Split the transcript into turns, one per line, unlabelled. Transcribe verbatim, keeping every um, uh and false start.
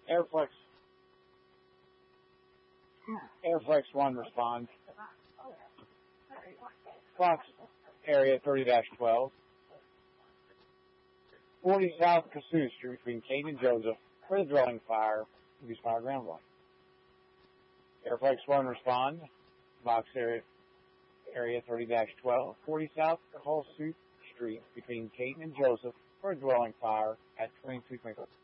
Airflex, Airflex one responds. Fox area thirty dash twelve. forty South Cassuth Street between Kate and Joseph for the dwelling fire. Use fire ground line. Airflex one respond. Fox area area thirty dash twelve. forty South Cassuth Street between Kate and Joseph for a dwelling fire at twenty-two twenty-four.